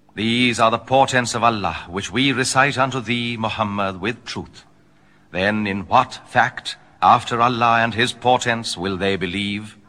These are the portents of Allah, which we recite unto thee, Muhammad, with truth. Then in what fact, after Allah and his portents, will they believe?